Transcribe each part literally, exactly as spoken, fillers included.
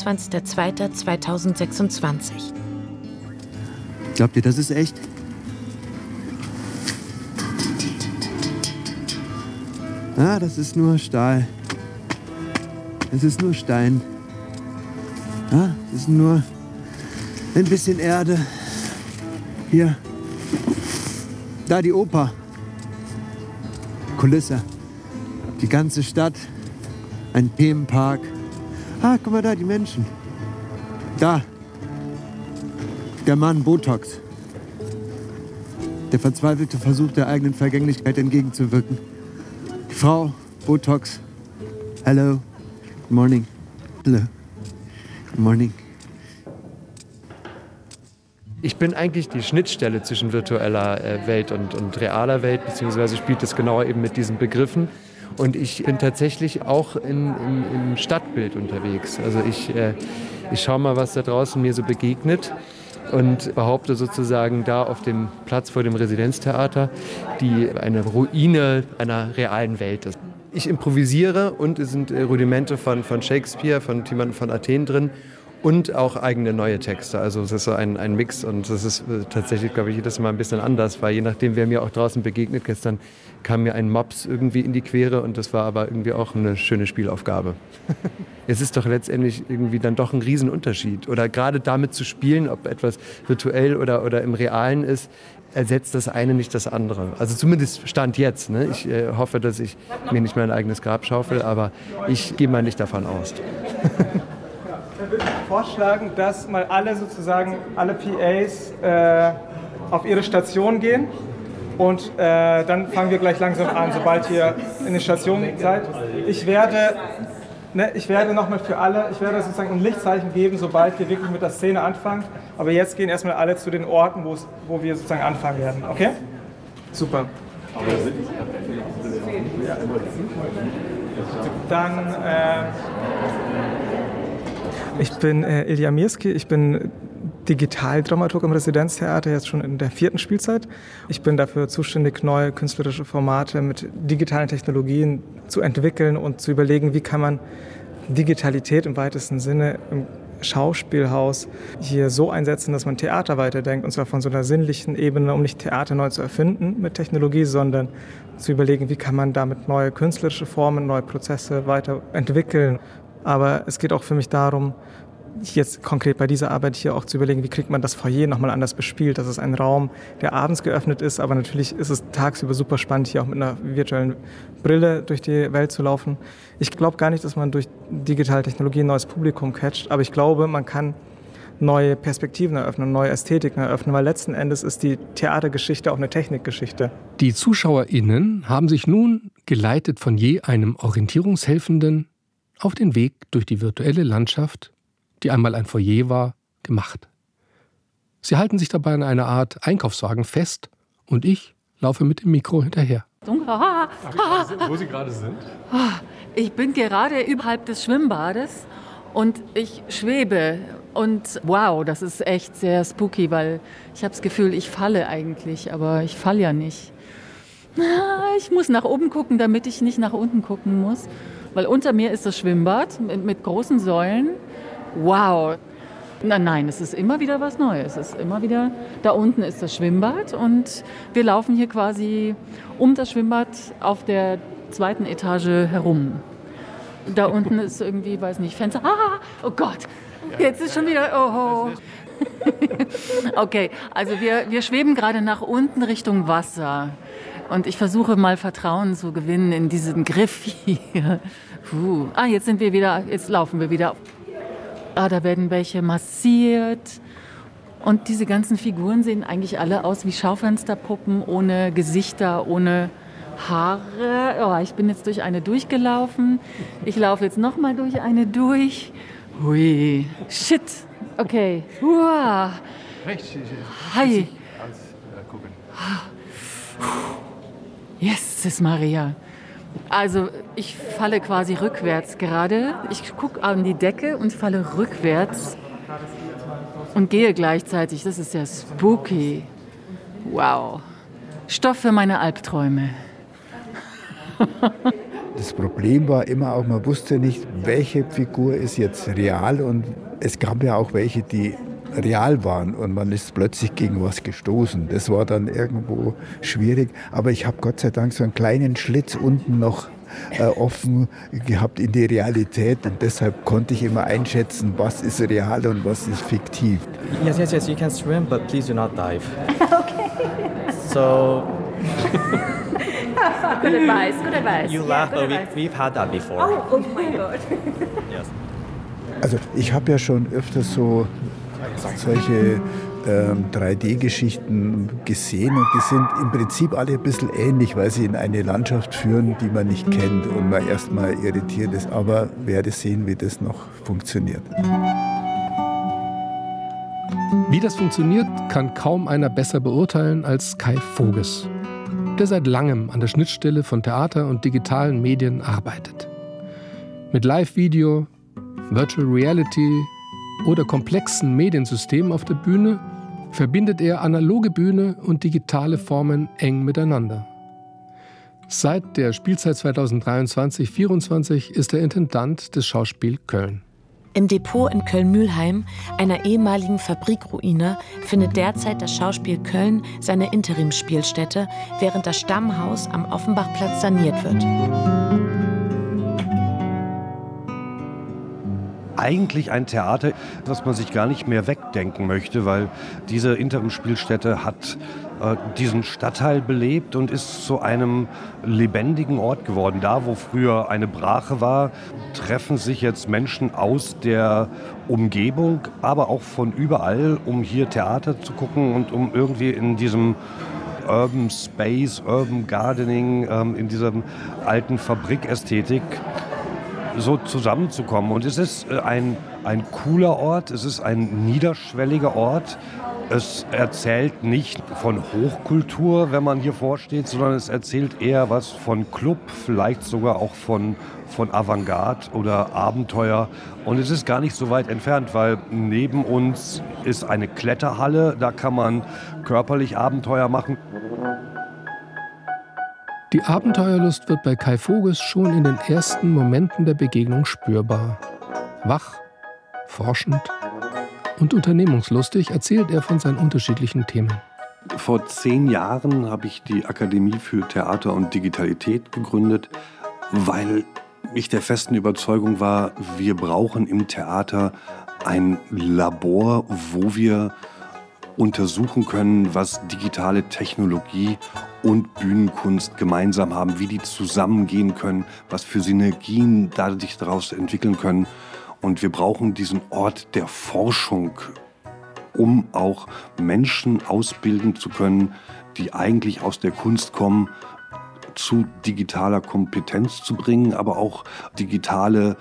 einundzwanzigster zweiter zweitausendsechsundzwanzig. Glaubt ihr, das ist echt? Ah, das ist nur Stahl. Es ist nur Stein. Ah, es ist nur ein bisschen Erde. Hier. Da die Oper. Kulisse. Die ganze Stadt. Ein Themenpark. Ah, guck mal da, die Menschen. Da. Der Mann Botox. Der verzweifelte Versuch der eigenen Vergänglichkeit entgegenzuwirken. Die Frau Botox. Hello. Good morning. Hello. Good morning. Ich bin eigentlich die Schnittstelle zwischen virtueller äh, Welt und, und realer Welt, beziehungsweise spielt es genauer eben mit diesen Begriffen. Und ich bin tatsächlich auch in, in, im Stadtbild unterwegs. Also ich, äh, ich schaue mal, was da draußen mir so begegnet und behaupte sozusagen da auf dem Platz vor dem Residenztheater, die eine Ruine einer realen Welt ist. Ich improvisiere und es sind Rudimente von, von Shakespeare, von Timon von Athen drin. Und auch eigene neue Texte. Also es ist so ein, ein Mix und das ist tatsächlich, glaube ich, jedes Mal ein bisschen anders, weil je nachdem, wer mir auch draußen begegnet, gestern kam mir ein Mops irgendwie in die Quere und das war aber irgendwie auch eine schöne Spielaufgabe. Es ist doch letztendlich irgendwie dann doch ein Riesenunterschied. Oder gerade damit zu spielen, ob etwas virtuell oder, oder im Realen ist, ersetzt das eine nicht das andere. Also zumindest Stand jetzt. Ne? Ich äh, hoffe, dass ich mir nicht mein eigenes Grab schaufel, aber ich gehe mal nicht davon aus. Dann würde ich vorschlagen, dass mal alle sozusagen, alle P As äh, auf ihre Station gehen und äh, dann fangen wir gleich langsam an, sobald ihr in den Stationen seid. Ich werde, ne, ich werde nochmal für alle, ich werde sozusagen ein Lichtzeichen geben, sobald wir wirklich mit der Szene anfangen. Aber jetzt gehen erstmal alle zu den Orten, wo wir sozusagen anfangen werden. Okay? Super. Dann... Äh, Ich bin äh, Ilja Mirski, ich bin Digitaldramaturg am Residenztheater, jetzt schon in der vierten Spielzeit. Ich bin dafür zuständig, neue künstlerische Formate mit digitalen Technologien zu entwickeln und zu überlegen, wie kann man Digitalität im weitesten Sinne im Schauspielhaus hier so einsetzen, dass man Theater weiterdenkt, und zwar von so einer sinnlichen Ebene, um nicht Theater neu zu erfinden mit Technologie, sondern zu überlegen, wie kann man damit neue künstlerische Formen, neue Prozesse weiterentwickeln. Aber es geht auch für mich darum, jetzt konkret bei dieser Arbeit hier auch zu überlegen, wie kriegt man das Foyer nochmal anders bespielt. Das ist ein Raum, der abends geöffnet ist, aber natürlich ist es tagsüber super spannend, hier auch mit einer virtuellen Brille durch die Welt zu laufen. Ich glaube gar nicht, dass man durch digitale Technologie ein neues Publikum catcht, aber ich glaube, man kann neue Perspektiven eröffnen, neue Ästhetiken eröffnen, weil letzten Endes ist die Theatergeschichte auch eine Technikgeschichte. Die ZuschauerInnen haben sich nun, geleitet von je einem Orientierungshelfenden, auf den Weg durch die virtuelle Landschaft, die einmal ein Foyer war, gemacht. Sie halten sich dabei an einer Art Einkaufswagen fest und ich laufe mit dem Mikro hinterher. Ach, Wo Sie gerade sind? Ich bin gerade überhalb des Schwimmbades und ich schwebe. Und wow, das ist echt sehr spooky, weil ich habe das Gefühl, ich falle eigentlich, aber ich falle ja nicht. Ich muss nach oben gucken, damit ich nicht nach unten gucken muss. Weil unter mir ist das Schwimmbad mit, mit großen Säulen. Wow. Nein, nein, es ist immer wieder was Neues. Es ist immer wieder, da unten ist das Schwimmbad und wir laufen hier quasi um das Schwimmbad auf der zweiten Etage herum. Da unten ist irgendwie, weiß nicht, Fenster. Ah, oh Gott, jetzt ist schon wieder, oh. Okay, also wir, wir schweben gerade nach unten Richtung Wasser. Und ich versuche mal Vertrauen zu gewinnen in diesen Griff hier. Puh. Ah, jetzt sind wir wieder, jetzt laufen wir wieder. Ah, da werden welche massiert. Und diese ganzen Figuren sehen eigentlich alle aus wie Schaufensterpuppen, ohne Gesichter, ohne Haare. Oh, ich bin jetzt durch eine durchgelaufen. Ich laufe jetzt noch mal durch eine durch. Hui. Shit. Okay. Uah. Hi. Jesus Maria. Also ich falle quasi rückwärts gerade. Ich gucke an die Decke und falle rückwärts und gehe gleichzeitig. Das ist ja spooky. Wow. Stoff für meine Albträume. Das Problem war immer auch, man wusste nicht, welche Figur ist jetzt real, und es gab ja auch welche, die real waren und man ist plötzlich gegen was gestoßen. Das war dann irgendwo schwierig, aber ich habe Gott sei Dank so einen kleinen Schlitz unten noch äh, offen gehabt in die Realität, und deshalb konnte ich immer einschätzen, was ist real und was ist fiktiv. Yes, yes, yes, you can swim, but please do not dive. Okay. So... Good advice, good advice. You yeah, laugh, good but we, advice. we've had that before. Oh, oh my God. Yes. Also ich habe ja schon öfter so solche ähm, drei D-Geschichten gesehen, und die sind im Prinzip alle ein bisschen ähnlich, weil sie in eine Landschaft führen, die man nicht kennt und man erstmal irritiert ist. Aber werde sehen, wie das noch funktioniert. Wie das funktioniert, kann kaum einer besser beurteilen als Kai Voges, der seit langem an der Schnittstelle von Theater und digitalen Medien arbeitet. Mit Live-Video, Virtual Reality oder komplexen Mediensystemen auf der Bühne verbindet er analoge Bühne und digitale Formen eng miteinander. Seit der Spielzeit zweitausenddreiundzwanzig vierundzwanzig ist er Intendant des Schauspiel Köln. Im Depot in Köln-Mühlheim, einer ehemaligen Fabrikruine, findet derzeit das Schauspiel Köln seine Interimsspielstätte, während das Stammhaus am Offenbachplatz saniert wird. Eigentlich ein Theater, das man sich gar nicht mehr wegdenken möchte, weil diese Interimsspielstätte hat äh, diesen Stadtteil belebt und ist zu einem lebendigen Ort geworden. Da, wo früher eine Brache war, treffen sich jetzt Menschen aus der Umgebung, aber auch von überall, um hier Theater zu gucken und um irgendwie in diesem Urban Space, Urban Gardening, ähm, in dieser alten Fabrikästhetik so zusammenzukommen. Und es ist ein, ein cooler Ort, es ist ein niederschwelliger Ort. Es erzählt nicht von Hochkultur, wenn man hier vorsteht, sondern es erzählt eher was von Club, vielleicht sogar auch von, von Avantgarde oder Abenteuer. Und es ist gar nicht so weit entfernt, weil neben uns ist eine Kletterhalle, da kann man körperlich Abenteuer machen. Die Abenteuerlust wird bei Kai Voges schon in den ersten Momenten der Begegnung spürbar. Wach, forschend und unternehmungslustig erzählt er von seinen unterschiedlichen Themen. Vor zehn Jahren habe ich die Akademie für Theater und Digitalität gegründet, weil ich der festen Überzeugung war, wir brauchen im Theater ein Labor, wo wir untersuchen können, was digitale Technologie und Bühnenkunst gemeinsam haben, wie die zusammengehen können, was für Synergien dadurch daraus entwickeln können. Und wir brauchen diesen Ort der Forschung, um auch Menschen ausbilden zu können, die eigentlich aus der Kunst kommen, zu digitaler Kompetenz zu bringen, aber auch digitale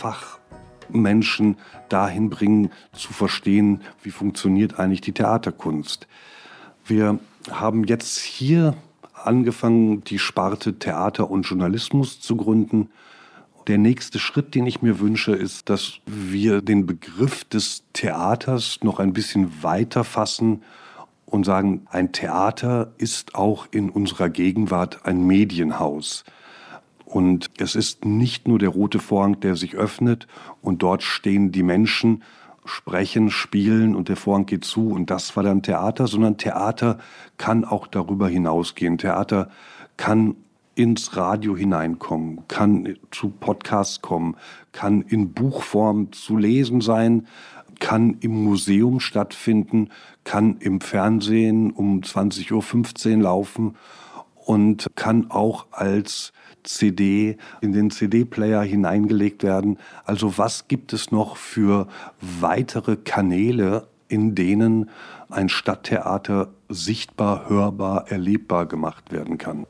Fachmenschen dahin bringen, zu verstehen, wie funktioniert eigentlich die Theaterkunst. Wir haben jetzt hier angefangen, die Sparte Theater und Journalismus zu gründen. Der nächste Schritt, den ich mir wünsche, ist, dass wir den Begriff des Theaters noch ein bisschen weiter fassen und sagen, ein Theater ist auch in unserer Gegenwart ein Medienhaus. Und es ist nicht nur der rote Vorhang, der sich öffnet und dort stehen die Menschen, sprechen, spielen und der Vorhang geht zu und das war dann Theater, sondern Theater kann auch darüber hinausgehen. Theater kann ins Radio hineinkommen, kann zu Podcasts kommen, kann in Buchform zu lesen sein, kann im Museum stattfinden, kann im Fernsehen um zwanzig Uhr fünfzehn laufen und kann auch als C D in den C D-Player hineingelegt werden. Also was gibt es noch für weitere Kanäle, in denen ein Stadttheater sichtbar, hörbar, erlebbar gemacht werden kann?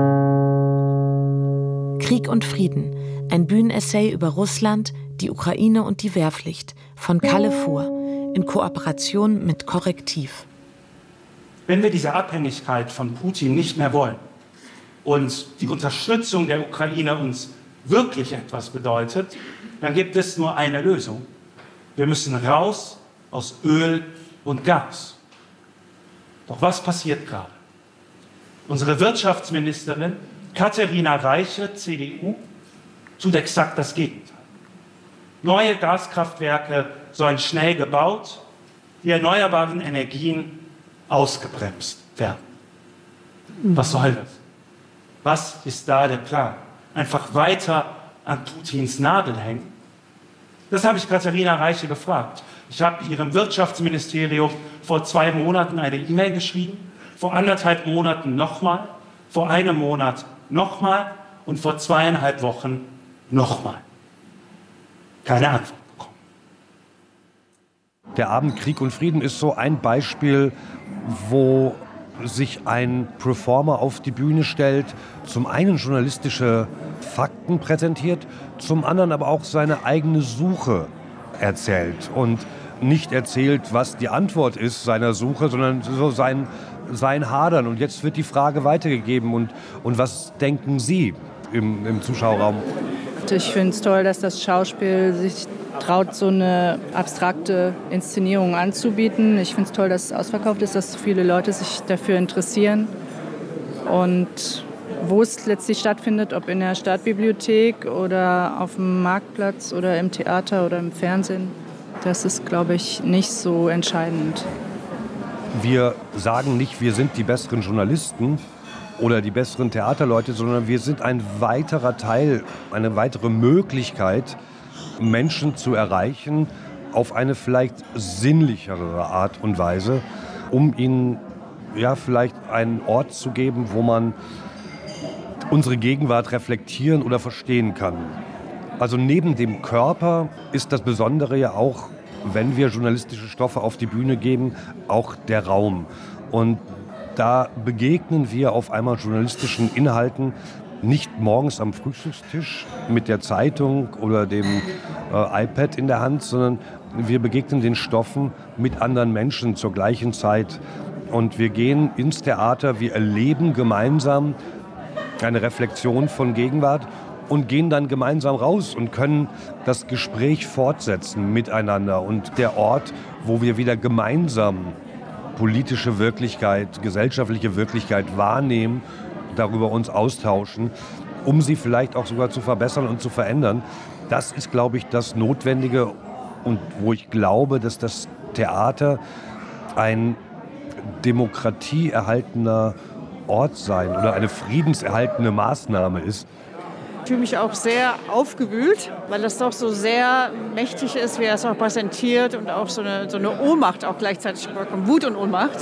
Krieg und Frieden, ein Bühnenessay über Russland, die Ukraine und die Wehrpflicht von Kalle Fuhr in Kooperation mit Korrektiv. Wenn wir diese Abhängigkeit von Putin nicht mehr wollen und die Unterstützung der Ukraine uns wirklich etwas bedeutet, dann gibt es nur eine Lösung. Wir müssen raus aus Öl und Gas. Doch was passiert gerade? Unsere Wirtschaftsministerin Katharina Reiche, C D U, tut exakt das Gegenteil. Neue Gaskraftwerke sollen schnell gebaut, die erneuerbaren Energien ausgebremst werden. Was soll das? Was ist da der Plan? Einfach weiter an Putins Nabel hängen? Das habe ich Katharina Reiche gefragt. Ich habe ihrem Wirtschaftsministerium vor zwei Monaten eine E-Mail geschrieben, vor anderthalb Monaten nochmal, vor einem Monat nochmal und vor zweieinhalb Wochen nochmal. Keine Antwort bekommen. Der Abend Krieg und Frieden ist so ein Beispiel, wo sich ein Performer auf die Bühne stellt, zum einen journalistische Fakten präsentiert, zum anderen aber auch seine eigene Suche erzählt und nicht erzählt, was die Antwort ist seiner Suche, sondern so sein, sein Hadern. Und jetzt wird die Frage weitergegeben. Und, und was denken Sie im, im Zuschauerraum? Ich finde es toll, dass das Schauspiel sich traut, so eine abstrakte Inszenierung anzubieten. Ich finde es toll, dass es ausverkauft ist, dass so viele Leute sich dafür interessieren. Und wo es letztlich stattfindet, ob in der Stadtbibliothek oder auf dem Marktplatz oder im Theater oder im Fernsehen, das ist, glaube ich, nicht so entscheidend. Wir sagen nicht, wir sind die besseren Journalisten oder die besseren Theaterleute, sondern wir sind ein weiterer Teil, eine weitere Möglichkeit, Menschen zu erreichen auf eine vielleicht sinnlichere Art und Weise, um ihnen ja vielleicht einen Ort zu geben, wo man unsere Gegenwart reflektieren oder verstehen kann. Also neben dem Körper ist das Besondere ja auch, wenn wir journalistische Stoffe auf die Bühne geben, auch der Raum. Und da begegnen wir auf einmal journalistischen Inhalten nicht morgens am Frühstückstisch mit der Zeitung oder dem äh, iPad in der Hand, sondern wir begegnen den Stoffen mit anderen Menschen zur gleichen Zeit. Und wir gehen ins Theater, wir erleben gemeinsam eine Reflexion von Gegenwart und gehen dann gemeinsam raus und können das Gespräch fortsetzen miteinander. Und der Ort, wo wir wieder gemeinsam politische Wirklichkeit, gesellschaftliche Wirklichkeit wahrnehmen, darüber uns austauschen, um sie vielleicht auch sogar zu verbessern und zu verändern. Das ist, glaube ich, das Notwendige und wo ich glaube, dass das Theater ein demokratieerhaltener Ort sein oder eine friedenserhaltende Maßnahme ist. Ich fühle mich auch sehr aufgewühlt, weil das doch so sehr mächtig ist, wie er es auch präsentiert und auch so eine, so eine Ohnmacht auch gleichzeitig bekommt. Wut und Ohnmacht.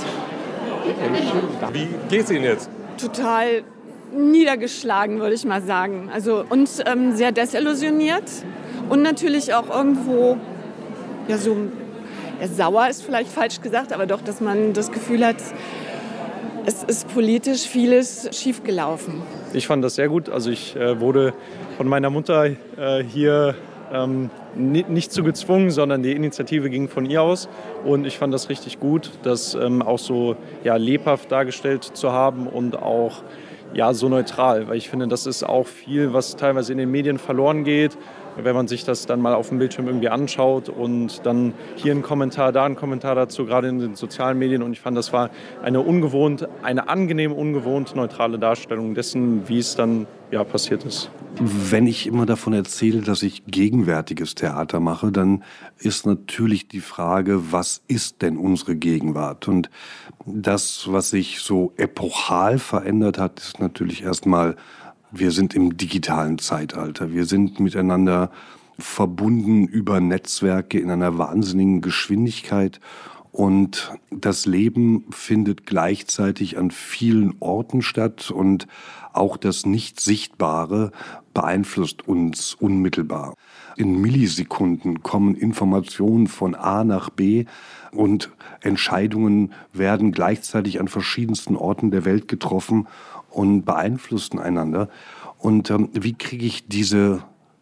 Wie geht's Ihnen jetzt? Total niedergeschlagen, würde ich mal sagen. Also uns ähm, sehr desillusioniert und natürlich auch irgendwo ja, so ja, sauer ist vielleicht falsch gesagt, aber doch, dass man das Gefühl hat, es ist politisch vieles schiefgelaufen. Ich fand das sehr gut. Also ich äh, wurde von meiner Mutter äh, hier ähm, nicht zu gezwungen, sondern die Initiative ging von ihr aus. Und ich fand das richtig gut, das ähm, auch so ja, lebhaft dargestellt zu haben und auch ja, so neutral. Weil ich finde, das ist auch viel, was teilweise in den Medien verloren geht. Wenn man sich das dann mal auf dem Bildschirm irgendwie anschaut und dann hier ein Kommentar, da ein Kommentar dazu, gerade in den sozialen Medien. Und ich fand, das war eine ungewohnt, eine angenehm ungewohnt neutrale Darstellung dessen, wie es dann ja, passiert ist. Wenn ich immer davon erzähle, dass ich gegenwärtiges Theater mache, dann ist natürlich die Frage, was ist denn unsere Gegenwart? Und das, was sich so epochal verändert hat, ist natürlich erstmal, wir sind im digitalen Zeitalter. Wir sind miteinander verbunden über Netzwerke in einer wahnsinnigen Geschwindigkeit. Und das Leben findet gleichzeitig an vielen Orten statt. Und auch das Nicht-Sichtbare beeinflusst uns unmittelbar. In Millisekunden kommen Informationen von A nach B und Entscheidungen werden gleichzeitig an verschiedensten Orten der Welt getroffen und beeinflussen einander. Und ähm, wie kriege ich diese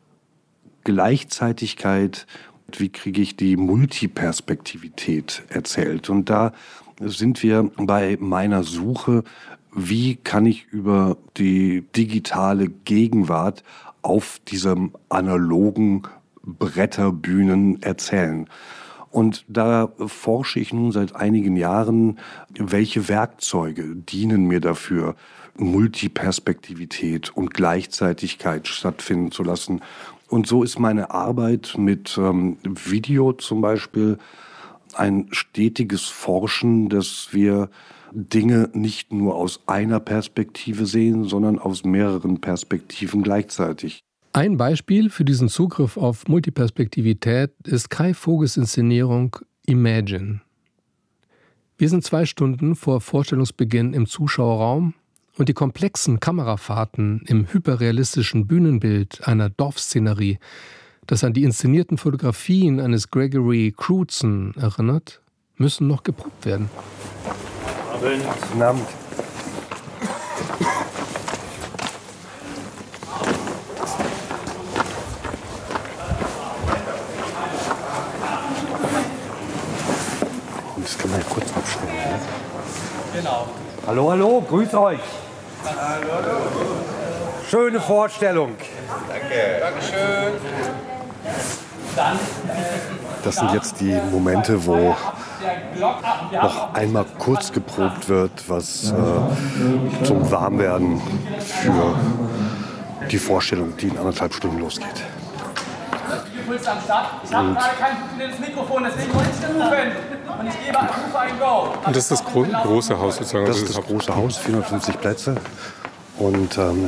Gleichzeitigkeit, wie kriege ich die Multiperspektivität erzählt? Und da sind wir bei meiner Suche, wie kann ich über die digitale Gegenwart auf diesem analogen Bretterbühnen erzählen? Und da forsche ich nun seit einigen Jahren, welche Werkzeuge dienen mir dafür, Multiperspektivität und Gleichzeitigkeit stattfinden zu lassen. Und so ist meine Arbeit mit ähm, Video zum Beispiel ein stetiges Forschen, dass wir Dinge nicht nur aus einer Perspektive sehen, sondern aus mehreren Perspektiven gleichzeitig. Ein Beispiel für diesen Zugriff auf Multiperspektivität ist Kai Voges Inszenierung Imagine. Wir sind zwei Stunden vor Vorstellungsbeginn im Zuschauerraum und die komplexen Kamerafahrten im hyperrealistischen Bühnenbild einer Dorfszenerie, das an die inszenierten Fotografien eines Gregory Crewdson erinnert, müssen noch geprobt werden. Guten Abend. Das kann man ja kurz abstellen. Ne? Genau. Hallo, hallo, grüß euch. Hallo, hallo. Schöne Vorstellung. Danke. Dankeschön. Dann, das sind jetzt die Momente, wo noch einmal kurz geprobt wird, was äh, zum Warmwerden für die Vorstellung, die in anderthalb Stunden losgeht. Puls am Start. Ich habe gerade kein funktionierendes Mikrofon, deswegen muss ich rufen. Und ich gebe Rufe ein Go. Und das ist das gro große Haus sozusagen? Das ist das große Haus, vierhundertfünfzig Plätze. Und ähm,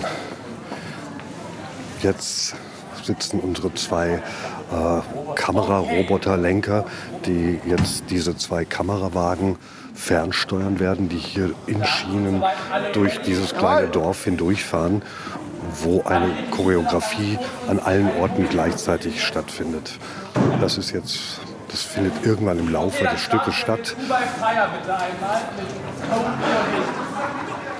jetzt sitzen unsere zwei äh, Kameraroboterlenker, die jetzt diese zwei Kamerawagen fernsteuern werden, die hier in Schienen durch dieses kleine Dorf hindurchfahren, wo eine Choreografie an allen Orten gleichzeitig stattfindet. Das ist jetzt, das findet irgendwann im Laufe des Stückes statt.